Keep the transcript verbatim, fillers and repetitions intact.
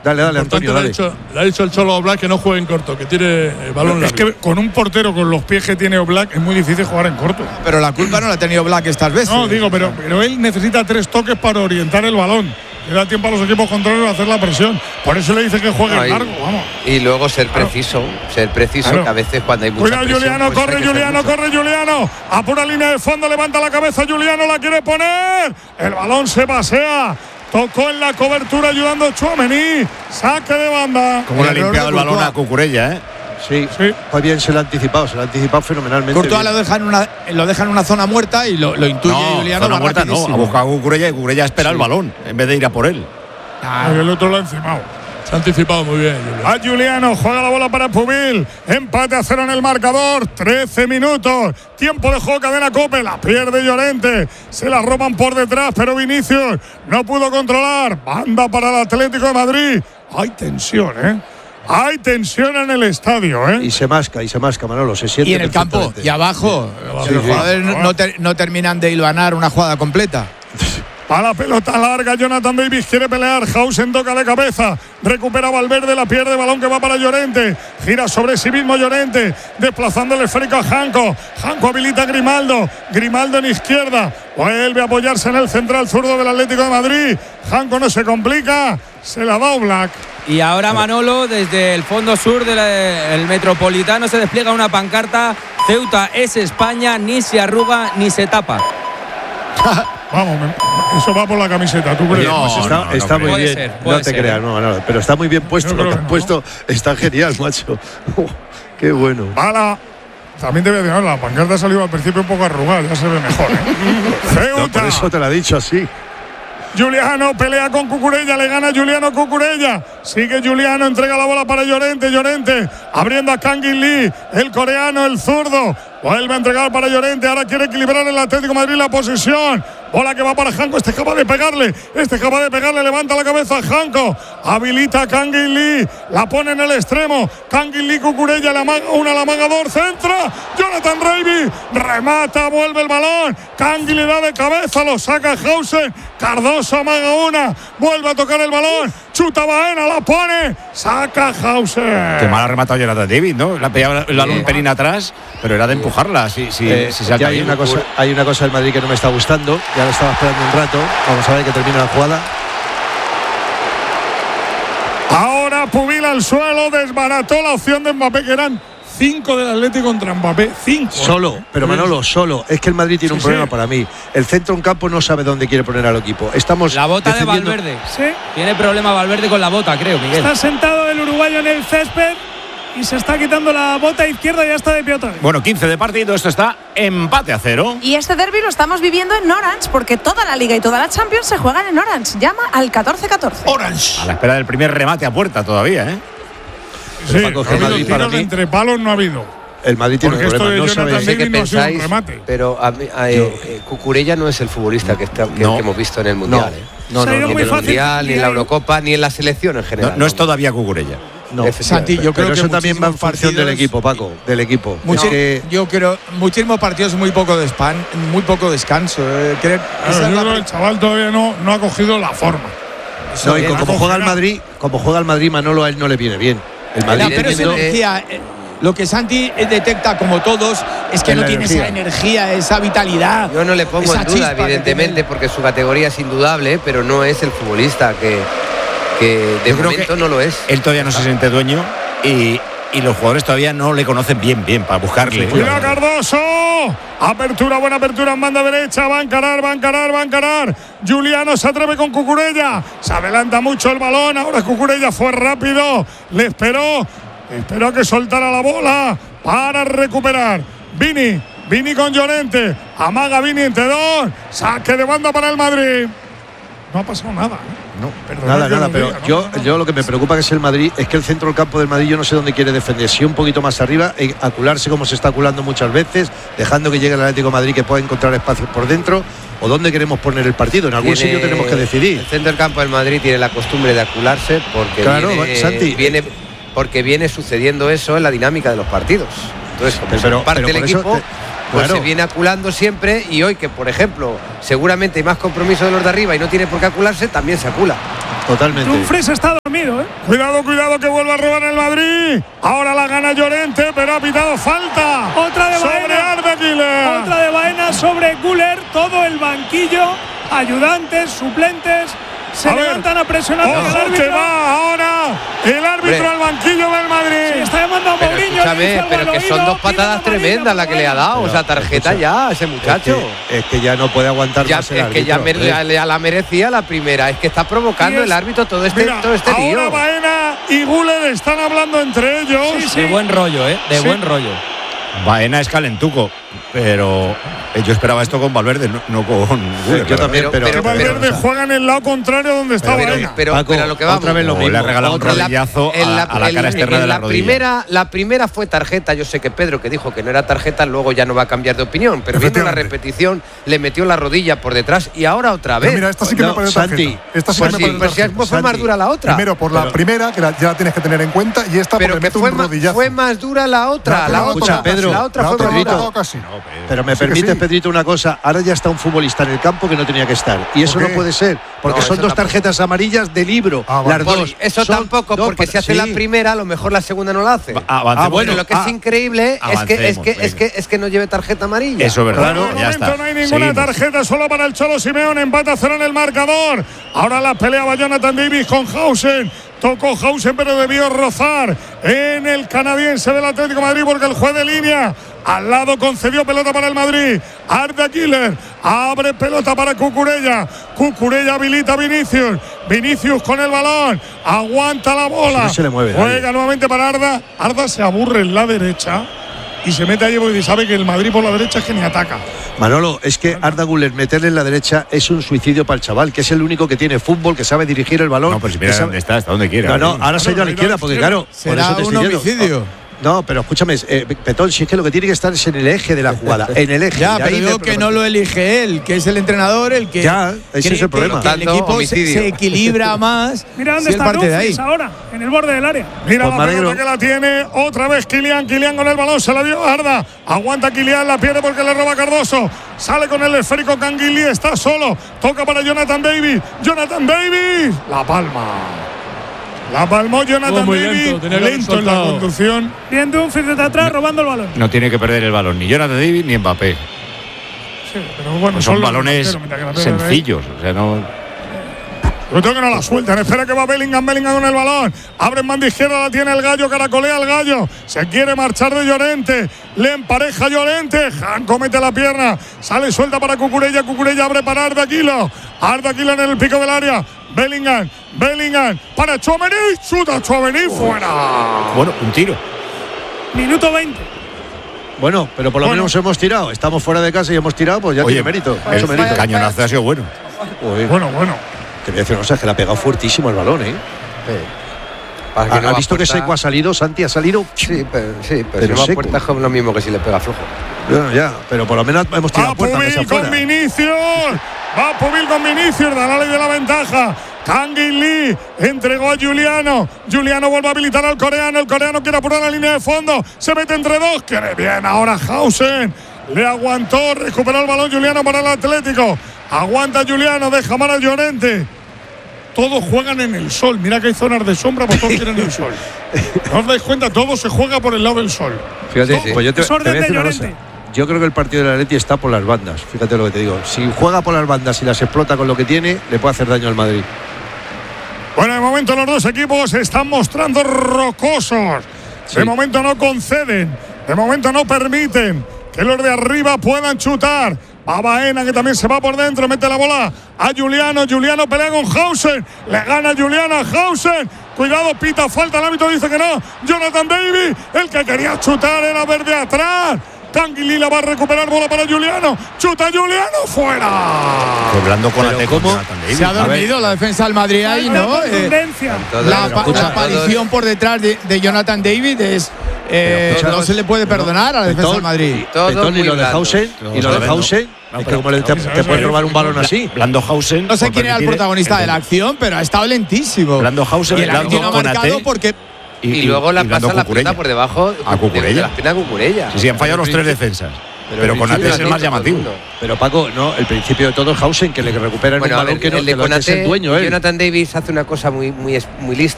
Dale, dale, Antonio, dale. Le ha, dicho, le ha dicho el Cholo Oblak que no juegue en corto, que tire el balón. Es que con un portero con los pies que tiene Oblak es muy difícil jugar en corto. Pero la culpa no la ha tenido Oblak estas veces. No, digo, pero, pero él necesita tres toques para orientar el balón. Le da tiempo a los equipos contrarios a hacer la presión. Por eso le dice que juegue no, en largo, vamos. Y luego ser claro. preciso, ser preciso, claro. que a veces cuando hay mucha Cuidado, presión, Juliano, pues corre Juliano, corre Juliano. A pura línea de fondo, levanta la cabeza Juliano, la quiere poner. El balón se pasea. Tocó en la cobertura ayudando a Tchouaméni. Saque de banda. Como le ha limpiado el balón a Cucurella, ¿eh? Sí, sí. Pues bien, se lo ha anticipado, se lo ha anticipado fenomenalmente. Courtois lo deja en una, lo deja en una zona muerta y lo, lo intuye no, Juliano. zona muerta no, ha buscado a Cucurella y Cucurella espera sí. el balón en vez de ir a por él. Ah, el otro lo ha encimado. Se ha anticipado muy bien, Juliano. A Juliano, juega la bola para Pubil. Empate a cero en el marcador. trece minutos. Tiempo de juego, cadena Cope. La pierde Llorente. Se la roban por detrás, pero Vinicius no pudo controlar. Banda para el Atlético de Madrid. Hay tensión, ¿eh? Hay tensión en el estadio, ¿eh? Y se masca, y se masca, Manolo. Se siente y en el campo, y abajo. Sí, los sí. jugadores no, no, ter, no terminan de hilvanar una jugada completa. A la pelota larga, Jonathan Davis quiere pelear. Hausen toca de cabeza. Recupera Valverde, la pierde. Balón que va para Llorente. Gira sobre sí mismo Llorente. Desplazando el esférico a Janko. Janko habilita a Grimaldo. Grimaldo en izquierda. Vuelve a apoyarse en el central zurdo del Atlético de Madrid. Janko no se complica. Se la da Oblak. Y ahora Manolo, desde el fondo sur del Metropolitano, se despliega una pancarta. Ceuta es España, ni se arruga ni se tapa. Vamos, eso va por la camiseta, ¿tú crees? No, pues está, no, no está no muy puede bien. Ser, puede no te ser, creas, ¿eh? no, no, pero está muy bien puesto. Lo que han no. puesto está genial, macho. Oh, qué bueno. Bala. También te voy a decir, la pancarta ha salido al principio un poco arrugada, ya se ve mejor, ¿eh? Ceuta. No, por eso te lo ha dicho así. Juliano pelea con Cucurella, le gana Juliano Cucurella. Sigue Juliano, entrega la bola para Llorente. Llorente abriendo a Kangin Lee, el coreano, el zurdo. Vuelve a entregar para Llorente. Ahora quiere equilibrar el Atlético de Madrid la posesión. Bola que va para Janko. Este es capaz de pegarle. Este es capaz de pegarle. Levanta la cabeza a Janko. Habilita a Kangin Lee. La pone en el extremo. Kangin Lee, Cucurella. La maga una, la magador. Centra. Jonathan Davis. Remata. Vuelve el balón. Kangin le da de cabeza. Lo saca Hausen. Cardoso amaga una. Vuelve a tocar el balón. Chuta Baena. La pone. Saca Hausen. Qué mal ha rematado Jonathan Davis, ¿no? La pegaba el balón un pelín atrás, pero era de empujarla. Si, si, eh, si salta hay, una cosa, hay una cosa del Madrid que no me está gustando. Ya lo estaba esperando un rato. Vamos a ver que termina la jugada. Ahora Pubil al suelo. Desbarató la opción de Mbappé, que eran cinco del Atlético contra Mbappé. Cinco. Solo, pero Manolo, solo. Es que el Madrid tiene sí, un problema sí. para mí. El centro en campo no sabe dónde quiere poner al equipo. Estamos la bota defendiendo... de Valverde. Sí. Tiene problema Valverde con la bota, creo, Miguel. Está sentado el uruguayo en el césped y se está quitando la bota izquierda y ya está de pie otra vez. Bueno, quince de partido, esto está empate a cero. Y este derbi lo estamos viviendo en Orange, porque toda la Liga y toda la Champions se juegan en Orange. Llama al catorce catorce. Orange. A la espera del primer remate a puerta todavía, ¿eh? Sí, no ha habido Madrid, para mí, entre palos no ha habido. El Madrid tiene un problema, no sabe. No sé qué pensáis, pero a, a, a, eh, Cucurella no es el futbolista que, está, que, no. que hemos visto en el Mundial. No, ¿eh? no, no, no, ni en el Mundial, ni en la Eurocopa, ni en la selección en general. No, no es todavía Cucurella. No, Santi, yo creo pero que eso también va en función del equipo, Paco, del equipo. Mucho, es que yo creo muchísimos partidos, muy poco de span, muy poco descanso. Eh, creo, claro, yo la... El chaval todavía no, no ha cogido la forma. No, y como juega el Madrid, como juega el Madrid, Manolo a él no le viene bien. El Madrid pero es energía. Eh, lo que Santi detecta, como todos, es que no tiene esa energía, esa vitalidad. Yo no le pongo en duda, evidentemente, porque su categoría es indudable, pero no es el futbolista que, que de Yo momento creo que no lo es. Él todavía no se siente dueño y, y los jugadores todavía no le conocen bien, bien, para buscarle. ¡Cuidado, Cardoso! Apertura, buena apertura en banda derecha. Va a encarar, va a encarar, va a encarar. Juliano se atreve con Cucurella. Se adelanta mucho el balón. Ahora Cucurella fue rápido. Le esperó. Esperó a que soltara la bola para recuperar. Vini, Vini con Llorente. Amaga Vini entre dos. Saque de banda para el Madrid. No ha pasado nada. No, nada, nada, pero diga, yo, no, no. yo lo que me preocupa que es el Madrid, es que el centro del campo del Madrid yo no sé dónde quiere defender, si un poquito más arriba, e acularse como se está aculando muchas veces, dejando que llegue el Atlético de Madrid que pueda encontrar espacios por dentro, o dónde queremos poner el partido, en algún sitio tenemos que decidir. El centro del campo del Madrid tiene la costumbre de acularse porque claro, viene, Santi, viene, porque viene sucediendo eso en la dinámica de los partidos. Entonces, como pero, se parte pero el equipo... Te... Pues claro. Se viene aculando siempre y hoy que, por ejemplo, seguramente hay más compromiso de los de arriba y no tiene por qué acularse, también se acula. Totalmente. Dumfries está dormido, ¿eh? Cuidado, cuidado que vuelve a robar el Madrid. Ahora la gana Llorente, pero ha pitado falta. Otra de sobre Baena. Arda Güler. Otra de Baena sobre Güler. Todo el banquillo, ayudantes, suplentes, se a levantan ver, a presionar al ojo árbitro. que va ahora el árbitro Hombre. al banquillo del Madrid. Sí, está llamando a Pero Mourinho. escúchame, le dice pero algo que al son oído, dos patadas pide amarilla tremendas la que le ha para dado. O sea, tarjeta escucha, ya, ese muchacho. Es que, es que ya no puede aguantar Ya, más el es que ya, árbitro, me- hombre. ya la merecía la primera. Es que está provocando Y es- el árbitro todo este, Mira, todo este ahora lío. Baena y Güler están hablando entre ellos. Sí, sí. De buen rollo, ¿eh? De Sí. buen rollo. Baena es calentuco, pero yo esperaba esto con Valverde, no, no con Güler. Yo también, Pero- pero, Que pero- Valverde juega en el lado contrario donde está Pero, Baena. pero, Paco, pero a lo que vamos. otra vez lo O mismo. le ha regalado un En la- rodillazo en a, a la en- cara externa en de la, la rodilla. primera, la primera fue tarjeta. Yo sé que Pedro, que dijo que no era tarjeta, luego ya no va a cambiar de opinión. Pero viendo la Efectivamente. repetición, le metió la rodilla por detrás y ahora otra vez. Pero mira, esta sí que No, me parece Santi, tarjeta. Esta sí pues que sí, me parece pues si tarjeta. fue más dura la otra. Primero por la Pero- primera, que la- ya la tienes que tener en cuenta, y esta pero porque que mete fue, un ma- rodillazo. fue más dura la otra. La La, otra otra, no, Pedro, la otra La fue otra más no ha dura. tocado casi. Pero me Sí que permites, sí. Pedrito, una cosa. Ahora ya está un futbolista en el campo que no tenía que estar. Y eso ¿Por no qué? puede ser. Porque No, son eso dos tampoco. tarjetas amarillas de libro. Ah, vale. las Poli, dos. eso Son tampoco, dos porque pa- si hace sí. la primera, a lo mejor la segunda no la hace. Va, avancemos. Ah, bueno, Lo que es ah, increíble es que, es, avancemos, que, es, que, es que no lleve tarjeta amarilla. Eso es verdad. Bueno, de ya momento está. no hay ninguna Seguimos. tarjeta, solo para el Cholo Simeone. Empata cero en el marcador. Ahora la pelea va Jonathan Davis con Hausen. Tocó Hausen, pero debió rozar en el canadiense del Atlético de Madrid porque el juez de línea al lado concedió pelota para el Madrid. Arda Güler abre pelota para Cucurella. Cucurella habilita a Vinicius. Vinicius con el balón. Aguanta la bola. No se le mueve Juega nadie. nuevamente para Arda. Arda se aburre en la derecha y se mete allí porque sabe que el Madrid por la derecha es que ni ataca. Manolo, es que Arda Güler meterle en la derecha es un suicidio para el chaval, que es el único que tiene fútbol, que sabe dirigir el balón. No, pues si que mira sabe- dónde está, hasta donde quiera. No, no, ahora se ha ido a la izquierda, porque claro, por Será eso te un estoy diciendo. homicidio. No, pero escúchame, eh, Petón, si es que lo que tiene que estar es en el eje de la jugada, en el eje. Ya, Y pero ahí digo me- que no lo elige él, que es el entrenador el que. Ya, ese cree es el que- problema. que el Tanto equipo se, homicidio. se equilibra más. Mira dónde si él está parte de ahí. Dumfries ahora, en el borde del área. Mira Pues la me pelota alegro. que la tiene otra vez Kylian. Kylian con el balón, se la dio a Arda. Aguanta Kylian, la pierde porque le roba Cardoso. Sale con el esférico Canguilí, está solo. Toca para Jonathan Davis. Jonathan Davis. La palma. La palmó Jonathan Estuvo muy Davis. lento, tenía que haber lento en la soltado. conducción. Bien Dumfries desde atrás robando el balón. No tiene que perder el balón ni Jonathan Davis ni Mbappé. Sí, pero bueno, Pues son los balones delanteros, mientras que la pierden ahí. sencillos. O sea, no. Yo tengo que no la sueltan. Espera que va Bellingham. Bellingham con el balón. Abre en banda izquierda. La tiene el gallo. Caracolea el gallo. Se quiere marchar de Llorente. Le empareja Llorente. Han comete la pierna. Sale suelta para Cucurella. Cucurella abre para Arda Güler. Arda Güler en el pico del área. Bellingham. Bellingham. Para Tchouaméni. Chuta Tchouaméni. Fuera. Bueno, un tiro. Minuto veinte. Bueno, pero por lo Bueno. menos hemos tirado. Estamos fuera de casa y hemos tirado, pues ya Oye, tiene mérito. el Mucho mérito. cañonazo ha sido bueno. Uy, Bueno, bueno. te voy a decir una cosa, es que le ha pegado fuertísimo el balón, ¿eh? Para que ¿Ha, no ha va visto que puerta- seco ha salido? Santi ha salido. Sí, pero, sí, pero, Pero si no va a seco. puerta es lo mismo que si le pega flojo. Bueno, ya, pero por lo menos hemos tirado Va a puerta que sea Pubil con fuera. Vinicius. Va Pubil con Vinicius. Da la ley de la ventaja. Kangin Lee entregó a Juliano. Juliano vuelve a habilitar al coreano. El coreano quiere apurar la línea de fondo. Se mete entre dos. Quiere bien ahora Hausen. Le aguantó. Recuperó el balón Juliano para el Atlético. Aguanta Juliano. Deja mal a Llorente. Todos juegan en el sol. Mira que hay zonas de sombra, pues todos quieren el sol. ¿No os dais cuenta? Todo se juega por el lado del sol. Fíjate, Sí, sí. pues yo te, Es te voy a orden de decir una Llorente. cosa. Yo creo que el partido del Atleti está por las bandas. Fíjate lo que te digo. Si juega por las bandas y las explota con lo que tiene, le puede hacer daño al Madrid. Bueno, de momento los dos equipos se están mostrando rocosos. De Sí. momento no conceden. De momento no permiten que los de arriba puedan chutar. Va Baena, que también se va por dentro, mete la bola a Juliano. Juliano pelea con Hausen. Le gana Juliano a Hausen. Cuidado, pita falta. El árbitro dice que no. Jonathan Davis, el que quería chutar era verde atrás. Tanguilí la va a recuperar, bola para Juliano. Chuta Juliano, fuera. Hablando con Pero la ¿cómo? Se ha dormido la defensa del Madrid ahí, Falta de ¿no? Eh, contundencia. Todo- la, pero pa- escucha, la aparición por detrás de, de Jonathan David es. eh, escucha, no se le puede perdonar a la defensa del Madrid. Todo Petón, y muy lo de blando. Hausen, y lo de Tremendo. Hausen, No, es que pero- como le- te, te puedes robar un balón así. Blandhausen. No sé por quién era el permitir protagonista de la acción, pero ha estado lentísimo. Blandhausen, y el Blando, árbitro no ha Konaté marcado porque. Y, luego la Blando pasa la Cucurella. pelota por debajo A Cucurella. de, de la pierna de Cucurella. Sí, sí, han fallado los tres defensas. Pero, Pero con principio Konaté es el más llamativo. Pero Paco, no, el principio de todo es Hausen, que le recupera en Bueno, un a balón ver, que no el de que lo- que es el Konaté, dueño él. Jonathan Davis hace una cosa muy, muy, muy lista.